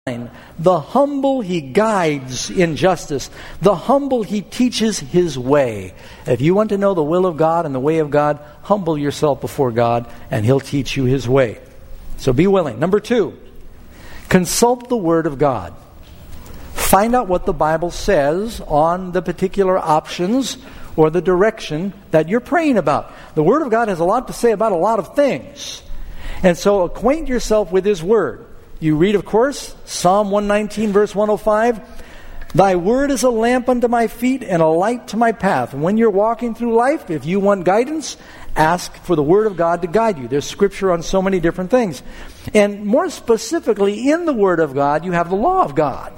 The humble he guides in justice. The humble he teaches his way. If you want to know the will of God and the way of God, humble yourself before God and he'll teach you his way. So be willing. Number 2, consult the Word of God. Find out what the Bible says on the particular options or the direction that you're praying about. The Word of God has a lot to say about a lot of things. And so acquaint yourself with his Word. You read, of course, Psalm 119, verse 105. Thy word is a lamp unto my feet and a light to my path. And when you're walking through life, if you want guidance, ask for the Word of God to guide you. There's Scripture on so many different things. And more specifically, in the Word of God, you have the law of God.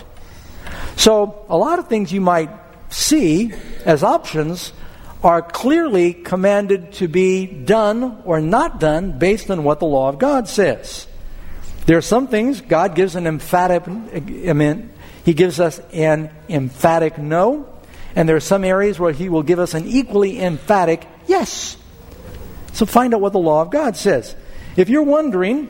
So a lot of things you might see as options are clearly commanded to be done or not done based on what the law of God says. There are some things God gives an emphatic, He gives us an emphatic no, and there are some areas where He will give us an equally emphatic yes. So find out what the law of God says. If you're wondering,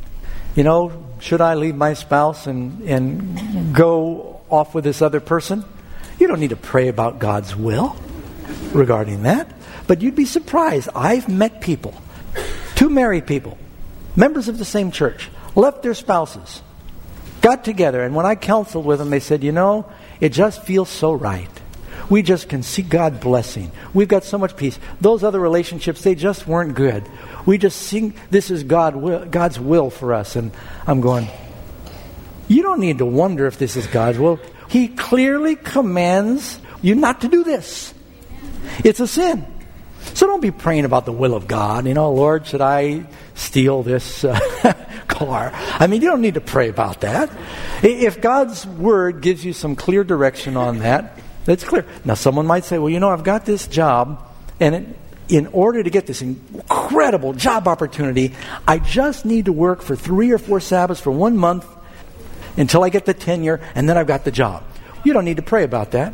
should I leave my spouse and go off with this other person? You don't need to pray about God's will regarding that. But you'd be surprised. I've met people, 2 married people, members of the same church, left their spouses, got together, and when I counseled with them, they said, it just feels so right. We just can see God blessing. We've got so much peace. Those other relationships, they just weren't good. We just see this is God's will for us. And I'm going, you don't need to wonder if this is God's will. He clearly commands you not to do this. It's a sin. So don't be praying about the will of God. Lord, should I steal this car? You don't need to pray about that. If God's Word gives you some clear direction on that, that's clear. Now, someone might say, well, I've got this job, and in order to get this incredible job opportunity, I just need to work for 3 or 4 Sabbaths for 1 month until I get the tenure, and then I've got the job. You don't need to pray about that.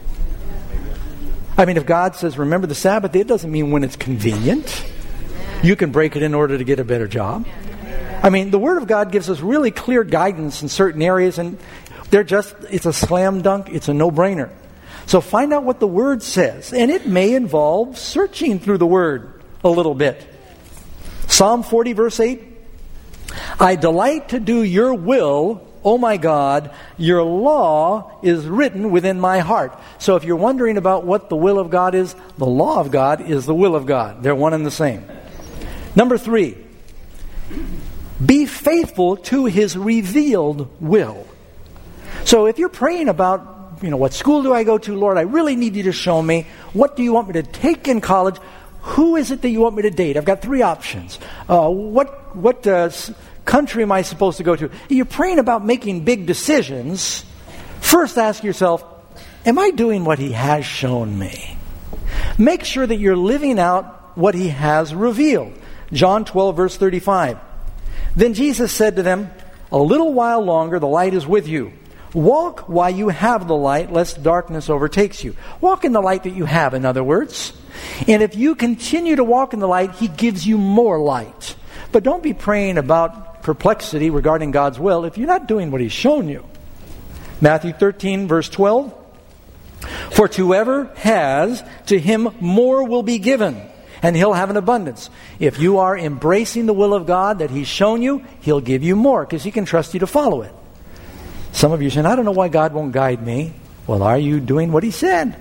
If God says, remember the Sabbath, it doesn't mean when it's convenient. You can break it in order to get a better job. The Word of God gives us really clear guidance in certain areas, and it's a slam dunk, it's a no-brainer. So find out what the Word says, and it may involve searching through the Word a little bit. Psalm 40, verse 8, I delight to do your will, O my God, your law is written within my heart. So if you're wondering about what the will of God is, the law of God is the will of God. They're one and the same. Number 3, be faithful to His revealed will. So if you're praying about, what school do I go to? Lord, I really need you to show me. What do you want me to take in college? Who is it that you want me to date? I've got 3 options. What country am I supposed to go to? You're praying about making big decisions. First ask yourself, am I doing what He has shown me? Make sure that you're living out what He has revealed. John 12, verse 35. Then Jesus said to them, a little while longer the light is with you. Walk while you have the light, lest darkness overtakes you. Walk in the light that you have, in other words. And if you continue to walk in the light, He gives you more light. But don't be praying about perplexity regarding God's will if you're not doing what He's shown you. Matthew 13, verse 12. For to whoever has, to him more will be given, and he'll have an abundance. If you are embracing the will of God that He's shown you, He'll give you more, because He can trust you to follow it. Some of you are saying, I don't know why God won't guide me. Well, are you doing what He said?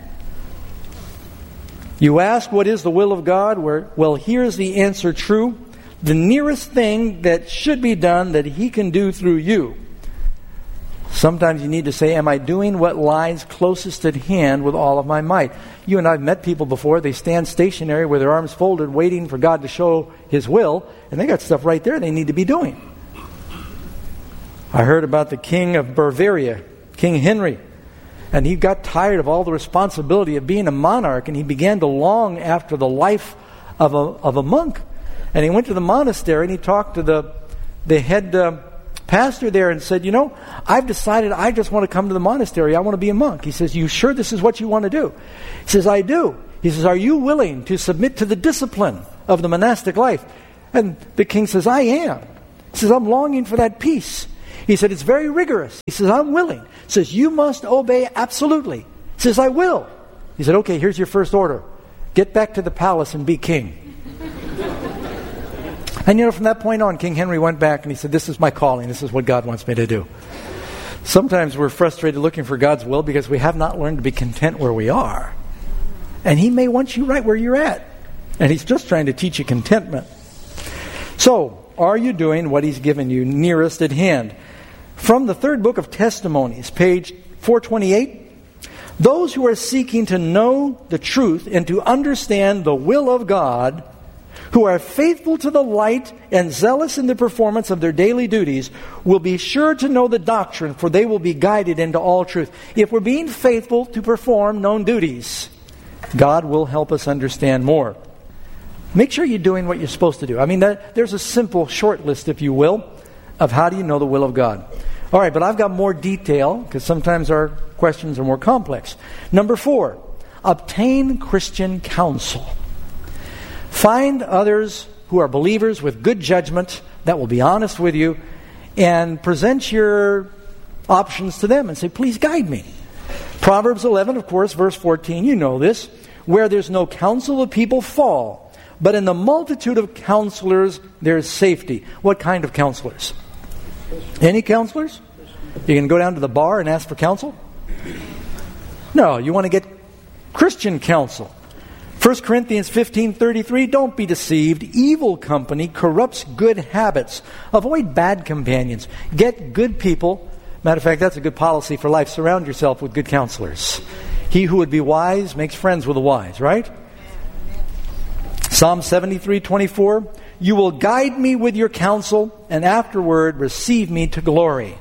You ask, what is the will of God? Well, here's the answer true. The nearest thing that should be done that He can do through you. Sometimes you need to say, am I doing what lies closest at hand with all of my might? You and I have met people before. They stand stationary with their arms folded, waiting for God to show His will, and they got stuff right there they need to be doing. I heard about the king of Bavaria, King Henry, and he got tired of all the responsibility of being a monarch, and he began to long after the life of a monk. And he went to the monastery and he talked to the head pastor there and said, I've decided I just want to come to the monastery. I want to be a monk. He says, you sure this is what you want to do? He says, I do. He says, are you willing to submit to the discipline of the monastic life? And the king says, I am. He says, I'm longing for that peace. He said, it's very rigorous. He says, I'm willing. He says, you must obey absolutely. He says, I will. He said, okay, here's your first order. Get back to the palace and be king. And from that point on, King Henry went back and he said, this is my calling. This is what God wants me to do. Sometimes we're frustrated looking for God's will because we have not learned to be content where we are. And He may want you right where you're at. And He's just trying to teach you contentment. So, are you doing what He's given you nearest at hand? From the third book of Testimonies, page 428, those who are seeking to know the truth and to understand the will of God, who are faithful to the light and zealous in the performance of their daily duties, will be sure to know the doctrine, for they will be guided into all truth. If we're being faithful to perform known duties, God will help us understand more. Make sure you're doing what you're supposed to do. There's a simple short list, if you will, of how do you know the will of God. All right, but I've got more detail, because sometimes our questions are more complex. Number 4, obtain Christian counsel. Find others who are believers with good judgment that will be honest with you, and present your options to them and say, please guide me. Proverbs 11, of course, verse 14, you know this. Where there's no counsel, the people fall. But in the multitude of counselors, there is safety. What kind of counselors? Any counselors? You can go down to the bar and ask for counsel? No, you want to get Christian counsel. 1 Corinthians 15:33, don't be deceived. Evil company corrupts good habits. Avoid bad companions. Get good people. Matter of fact, that's a good policy for life. Surround yourself with good counselors. He who would be wise makes friends with the wise, right? Psalm 73:24, you will guide me with your counsel, and afterward receive me to glory.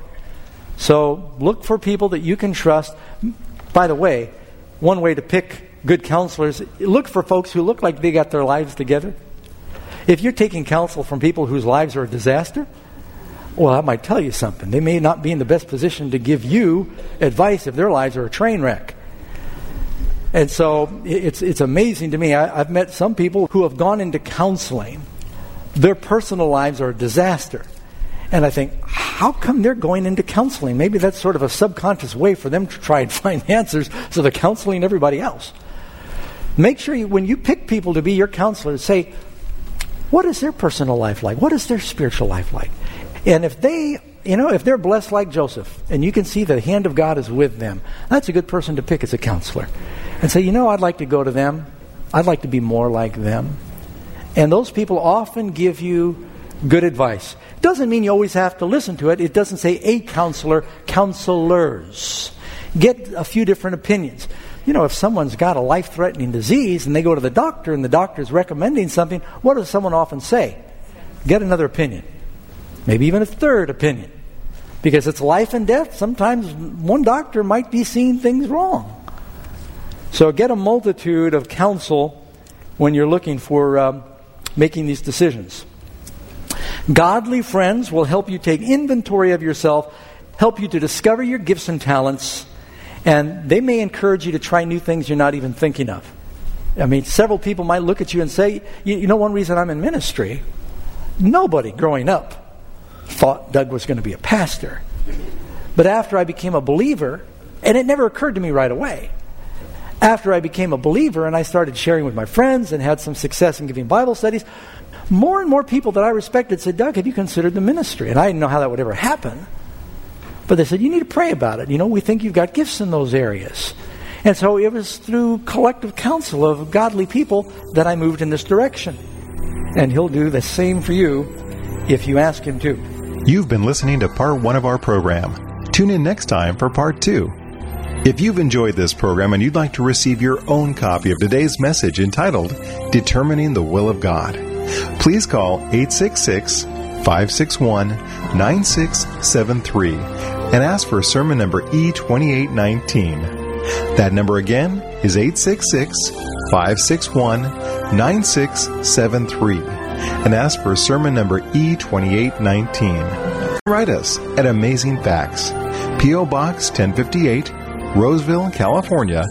So look for people that you can trust. By the way, one way to pick good counselors, look for folks who look like they got their lives together. If you're taking counsel from people whose lives are a disaster, well, I might tell you something. They may not be in the best position to give you advice if their lives are a train wreck. And so it's amazing to me. I've met some people who have gone into counseling. Their personal lives are a disaster. And I think, how come they're going into counseling? Maybe that's sort of a subconscious way for them to try and find answers, so they're counseling everybody else. Make sure when you pick people to be your counselors, say, what is their personal life like? What is their spiritual life like? And if they're blessed like Joseph, and you can see the hand of God is with them, that's a good person to pick as a counselor. And say, I'd like to go to them. I'd like to be more like them. And those people often give you good advice. Doesn't mean you always have to listen to it. It doesn't say a counselor, counselors. Get a few different opinions. If someone's got a life-threatening disease and they go to the doctor and the doctor's recommending something, what does someone often say? Get another opinion. Maybe even a third opinion. Because it's life and death. Sometimes one doctor might be seeing things wrong. So get a multitude of counsel when you're looking for making these decisions. Godly friends will help you take inventory of yourself, help you to discover your gifts and talents, and they may encourage you to try new things you're not even thinking of. Several people might look at you and say, one reason I'm in ministry, nobody growing up thought Doug was going to be a pastor. But after I became a believer, and it never occurred to me right away, after I became a believer and I started sharing with my friends and had some success in giving Bible studies, more and more people that I respected said, Doug, have you considered the ministry? And I didn't know how that would ever happen. But they said, you need to pray about it. We think you've got gifts in those areas. And so it was through collective counsel of godly people that I moved in this direction. And He'll do the same for you if you ask Him to. You've been listening to part 1 of our program. Tune in next time for part 2. If you've enjoyed this program and you'd like to receive your own copy of today's message entitled, Determining the Will of God, please call 866-561-9673 and ask for sermon number E2819. That number again is 866-561-9673 and ask for sermon number E2819. Write us at Amazing Facts, P.O. Box 1058, Roseville, California,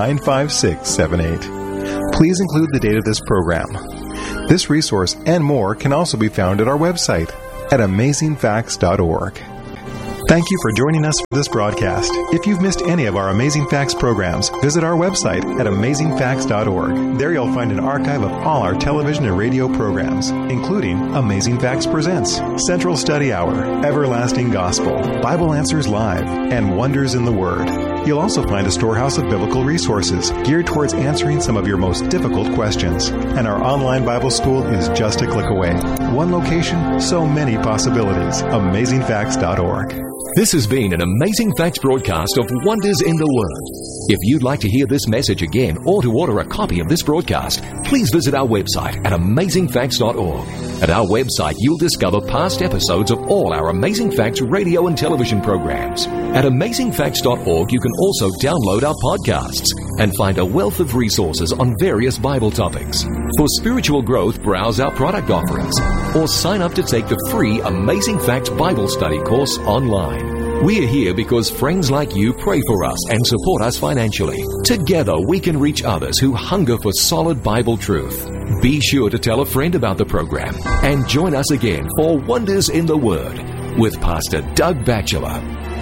95678. Please include the date of this program. This resource and more can also be found at our website at amazingfacts.org. Thank you for joining us for this broadcast. If you've missed any of our Amazing Facts programs, visit our website at amazingfacts.org. There you'll find an archive of all our television and radio programs, including Amazing Facts Presents, Central Study Hour, Everlasting Gospel, Bible Answers Live, and Wonders in the Word. You'll also find a storehouse of biblical resources geared towards answering some of your most difficult questions. And our online Bible school is just a click away. One location, so many possibilities. AmazingFacts.org. This has been an Amazing Facts broadcast of Wonders in the Word. If you'd like to hear this message again or to order a copy of this broadcast, please visit our website at amazingfacts.org. At our website, you'll discover past episodes of all our Amazing Facts radio and television programs. At amazingfacts.org, you can also download our podcasts and find a wealth of resources on various Bible topics. For spiritual growth, browse our product offerings or sign up to take the free Amazing Facts Bible Study course online. We are here because friends like you pray for us and support us financially. Together, we can reach others who hunger for solid Bible truth. Be sure to tell a friend about the program and join us again for Wonders in the Word with Pastor Doug Batchelor.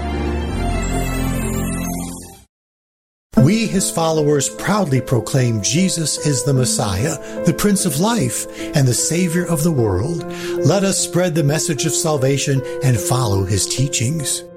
We, his followers, proudly proclaim Jesus is the Messiah, the Prince of Life, and the Savior of the world. Let us spread the message of salvation and follow his teachings.